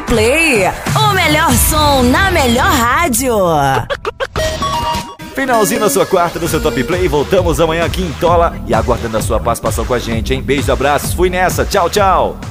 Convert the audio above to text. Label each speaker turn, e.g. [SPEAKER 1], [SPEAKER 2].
[SPEAKER 1] Play, o melhor som na melhor rádio.
[SPEAKER 2] Finalzinho da sua quarta do seu Top Play. Voltamos amanhã aqui em Tola e aguardando a sua participação com a gente, hein? Beijo, abraços, fui nessa. Tchau, tchau.